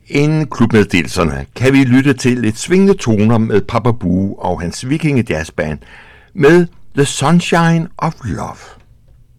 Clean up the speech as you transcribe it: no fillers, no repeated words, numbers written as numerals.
Inden klubmeddelelserne kan vi lytte til lidt svingende toner med Papa Bue og hans vikinge jazzband med The Sunshine of Love.